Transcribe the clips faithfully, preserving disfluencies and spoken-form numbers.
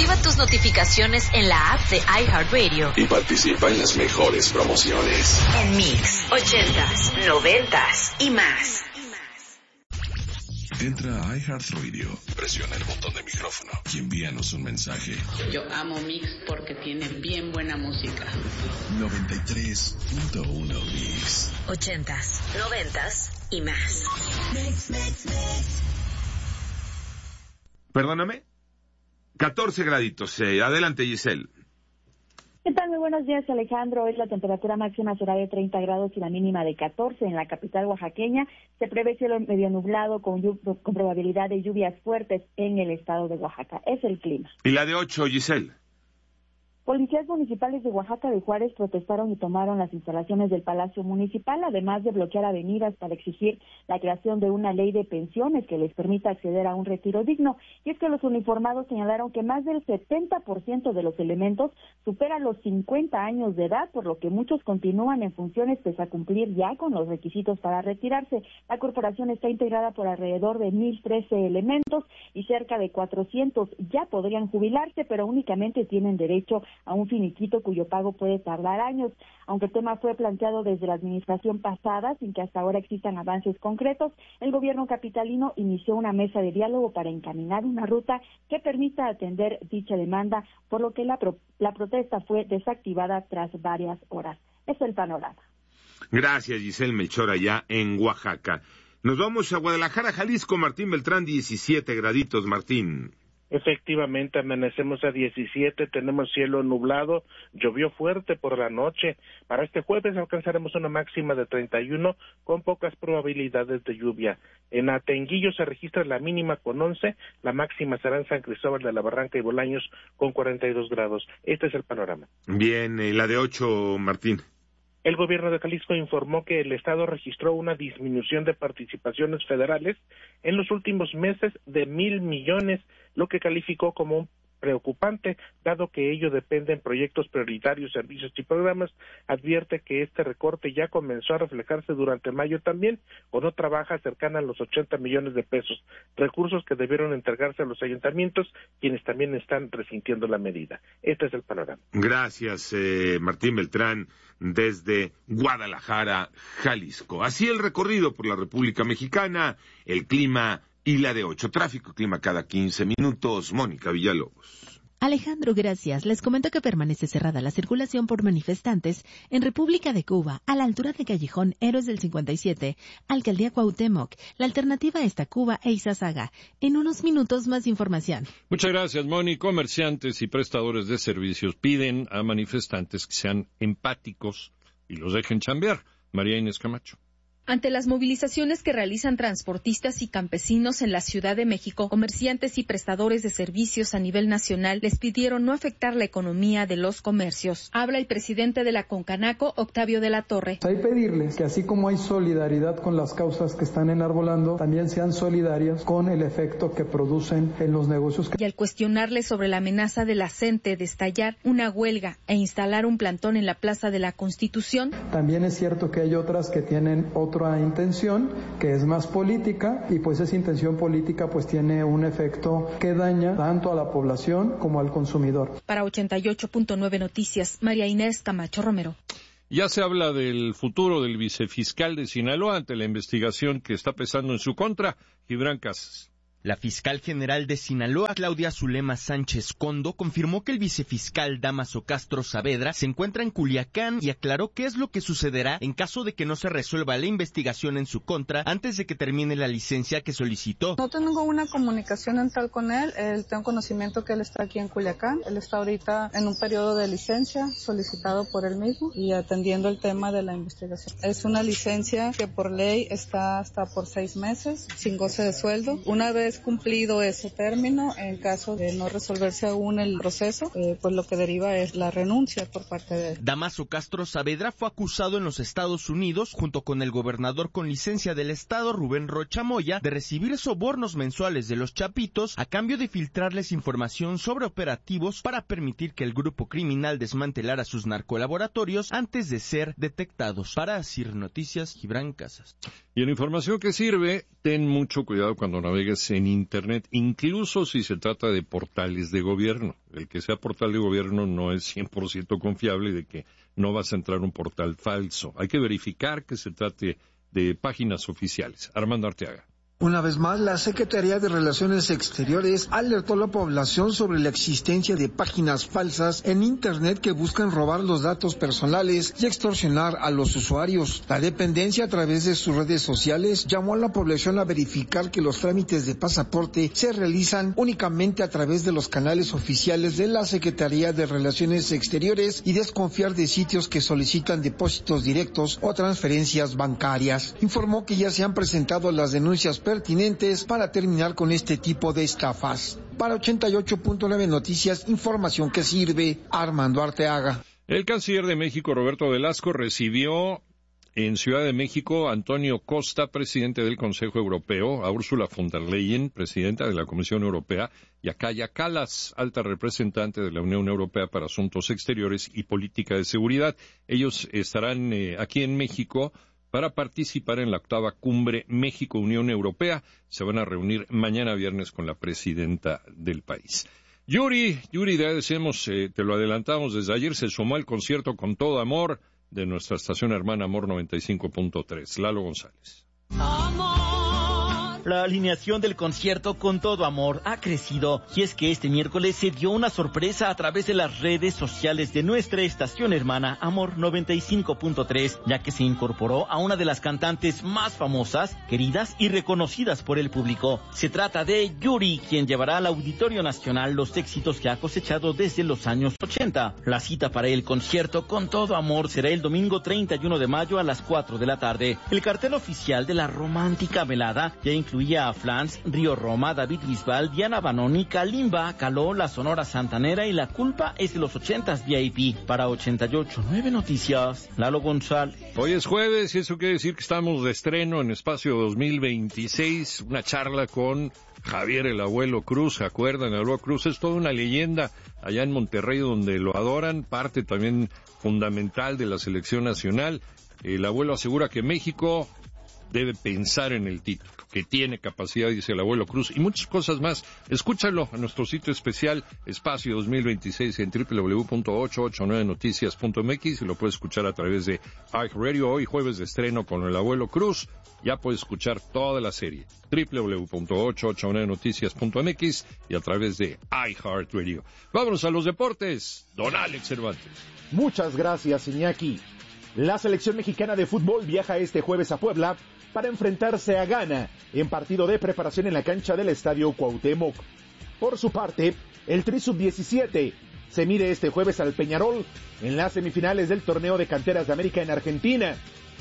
Activa tus notificaciones en la app de iHeartRadio y participa en las mejores promociones. En Mix, ochentas, noventas y más. Entra a iHeartRadio, presiona el botón de micrófono y envíanos un mensaje. Yo amo Mix porque tiene bien buena música. noventa y tres punto uno Mix. Ochentas, noventas y más. Mix, mix, mix. Perdóname. catorce graditos. Eh, adelante, Giselle. ¿Qué tal? Muy buenos días, Alejandro. Hoy la temperatura máxima será de treinta grados y la mínima de catorce en la capital oaxaqueña. Se prevé cielo medio nublado con, con probabilidad de lluvias fuertes en el estado de Oaxaca. Es el clima. ¿Y la de ocho, Giselle? Policías municipales de Oaxaca de Juárez protestaron y tomaron las instalaciones del Palacio Municipal, además de bloquear avenidas para exigir la creación de una ley de pensiones que les permita acceder a un retiro digno. Y es que los uniformados señalaron que más del setenta por ciento de los elementos superan los cincuenta años de edad, por lo que muchos continúan en funciones pese a cumplir ya con los requisitos para retirarse. La corporación está integrada por alrededor de mil trece elementos y cerca de cuatrocientos ya podrían jubilarse, pero únicamente tienen derecho a un finiquito cuyo pago puede tardar años. Aunque el tema fue planteado desde la administración pasada, sin que hasta ahora existan avances concretos, el gobierno capitalino inició una mesa de diálogo para encaminar una ruta que permita atender dicha demanda, por lo que la, pro- la protesta fue desactivada tras varias horas. Es el panorama. Gracias, Giselle Melchor, allá en Oaxaca. Nos vamos a Guadalajara, Jalisco. Martín Beltrán, diecisiete graditos, Martín. Efectivamente, amanecemos a diecisiete, tenemos cielo nublado, llovió fuerte por la noche. Para este jueves alcanzaremos una máxima de treinta y uno con pocas probabilidades de lluvia. En Atenguillo se registra la mínima con once, la máxima será en San Cristóbal de la Barranca y Bolaños con cuarenta y dos grados. Este es el panorama. Bien, eh, la de ocho, Martín. El gobierno de Jalisco informó que el Estado registró una disminución de participaciones federales en los últimos meses de mil millones, lo que calificó como preocupante, dado que ello depende en proyectos prioritarios, servicios y programas. Advierte que este recorte ya comenzó a reflejarse durante mayo también, con otra baja cercana a los ochenta millones de pesos, recursos que debieron entregarse a los ayuntamientos, quienes también están resintiendo la medida. Este es el panorama. Gracias, eh, Martín Beltrán, desde Guadalajara, Jalisco. Así el recorrido por la República Mexicana, el clima y la de ocho. Tráfico, clima cada quince minutos. Mónica Villalobos. Alejandro, gracias. Les comento que permanece cerrada la circulación por manifestantes en República de Cuba, a la altura de Callejón Héroes del cincuenta y siete, Alcaldía Cuauhtémoc. La alternativa es Tacuba e Izazaga. En unos minutos más información. Muchas gracias, Moni. Comerciantes y prestadores de servicios piden a manifestantes que sean empáticos y los dejen chambear. María Inés Camacho. Ante las movilizaciones que realizan transportistas y campesinos en la Ciudad de México, comerciantes y prestadores de servicios a nivel nacional les pidieron no afectar la economía de los comercios. Habla el presidente de la Concanaco, Octavio de la Torre. Hay que pedirles que así como hay solidaridad con las causas que están enarbolando, también sean solidarias con el efecto que producen en los negocios. Y al cuestionarle sobre la amenaza de la CENTE de estallar una huelga e instalar un plantón en la Plaza de la Constitución. También es cierto que hay otras que tienen otro intención que es más política, y pues esa intención política pues tiene un efecto que daña tanto a la población como al consumidor. Para ochenta y ocho punto nueve Noticias, María Inés Camacho Romero. Ya se habla del futuro del vicefiscal de Sinaloa ante la investigación que está pesando en su contra, Gibran Casas. La fiscal general de Sinaloa, Claudia Zulema Sánchez Condo, confirmó que el vicefiscal Dámaso Castro Saavedra se encuentra en Culiacán y aclaró qué es lo que sucederá en caso de que no se resuelva la investigación en su contra antes de que termine la licencia que solicitó. No tengo una comunicación en tal con él, él tengo conocimiento que él está aquí en Culiacán, él está ahorita en un periodo de licencia solicitado por él mismo y atendiendo el tema de la investigación. Es una licencia que por ley está hasta por seis meses, sin goce de sueldo. Una vez cumplido ese término, en caso de no resolverse aún el proceso, eh, pues lo que deriva es la renuncia por parte de él. Dámaso Castro Saavedra fue acusado en los Estados Unidos, junto con el gobernador con licencia del estado, Rubén Rocha Moya, de recibir sobornos mensuales de los Chapitos a cambio de filtrarles información sobre operativos para permitir que el grupo criminal desmantelara sus narcolaboratorios antes de ser detectados. Para Asir Noticias, Gibran Casas. Y en información que sirve, ten mucho cuidado cuando navegues en Internet, incluso si se trata de portales de gobierno. El que sea portal de gobierno no es cien por ciento confiable de que no vas a entrar a un portal falso. Hay que verificar que se trate de páginas oficiales. Armando Arteaga. Una vez más, la Secretaría de Relaciones Exteriores alertó a la población sobre la existencia de páginas falsas en Internet que buscan robar los datos personales y extorsionar a los usuarios. La dependencia, a través de sus redes sociales, llamó a la población a verificar que los trámites de pasaporte se realizan únicamente a través de los canales oficiales de la Secretaría de Relaciones Exteriores y desconfiar de sitios que solicitan depósitos directos o transferencias bancarias. Informó que ya se han presentado las denuncias pertinentes para terminar con este tipo de estafas. Para ochenta y ocho punto nueve Noticias, información que sirve. Armando Arteaga. El canciller de México, Roberto Velasco, recibió en Ciudad de México a Antonio Costa, presidente del Consejo Europeo, a Ursula von der Leyen, presidenta de la Comisión Europea, y a Kaja Kallas, alta representante de la Unión Europea para Asuntos Exteriores y Política de Seguridad. Ellos estarán eh, aquí en México para participar en la octava cumbre México-Unión Europea. Se van a reunir mañana viernes con la presidenta del país. Yuri, Yuri, ya decíamos, eh, te lo adelantamos desde ayer, se sumó al concierto Con Todo Amor de nuestra estación hermana Amor noventa y cinco punto tres. Lalo González. La alineación del concierto Con Todo Amor ha crecido, y es que este miércoles se dio una sorpresa a través de las redes sociales de nuestra estación hermana Amor noventa y cinco punto tres, ya que se incorporó a una de las cantantes más famosas, queridas y reconocidas por el público. Se trata de Yuri, quien llevará al Auditorio Nacional los éxitos que ha cosechado desde los años ochenta. La cita para el concierto Con Todo Amor será el domingo treinta y uno de mayo a las cuatro de la tarde. El cartel oficial de la romántica velada ya incluye a Flans, Río Roma, David Bisbal, Diana Banoni, Kalimba, Caló, La Sonora Santanera y La Culpa es de los ochentas V I P. Para ochenta y ocho punto nueve Noticias, Lalo González. Hoy es jueves y eso quiere decir que estamos de estreno en Espacio dos mil veintiséis, una charla con Javier el Abuelo Cruz. ¿Se acuerdan? El Abuelo Cruz es toda una leyenda allá en Monterrey donde lo adoran, parte también fundamental de la selección nacional. El abuelo asegura que México debe pensar en el título, que tiene capacidad, dice el Abuelo Cruz, y muchas cosas más. Escúchalo en nuestro sitio especial Espacio dos mil veintiséis en doble u doble u doble u punto ochocientos ochenta y nueve noticias punto m x y lo puedes escuchar a través de iHeartRadio. Hoy jueves de estreno con el Abuelo Cruz. Ya puedes escuchar toda la serie doble u doble u doble u punto ochocientos ochenta y nueve noticias punto m x y a través de iHeartRadio. Vámonos a los deportes. Don Alex Cervantes. Muchas gracias, Iñaki. La selección mexicana de fútbol viaja este jueves a Puebla para enfrentarse a Ghana en partido de preparación en la cancha del Estadio Cuauhtémoc. Por su parte, el Tri sub diecisiete se mide este jueves al Peñarol en las semifinales del torneo de canteras de América en Argentina.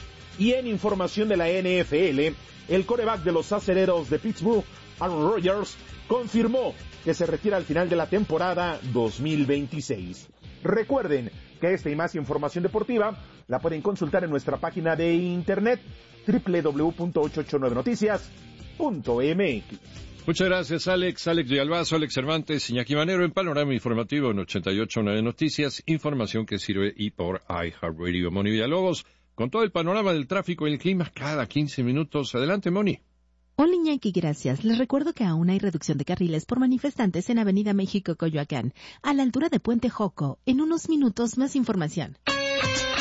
Y en información de la N F L, el quarterback de los Acereros de Pittsburgh, Aaron Rodgers, confirmó que se retira al final de la temporada dos mil veintiséis. Recuerden que esta y más información deportiva la pueden consultar en nuestra página de internet doble u doble u doble u punto ochocientos ochenta y nueve noticias punto m x. Muchas gracias, Alex. Alex Villalbazo, Alex Cervantes, Iñaki Manero en Panorama Informativo en ochenta y ocho punto nueve Noticias, información que sirve y por iHeartRadio. Moni Villalobos, con todo el panorama del tráfico y el clima cada quince minutos. Adelante, Moni. Hola, Iñaki, gracias. Les recuerdo que aún hay reducción de carriles por manifestantes en Avenida México, Coyoacán, a la altura de Puente Joco. En unos minutos, más información.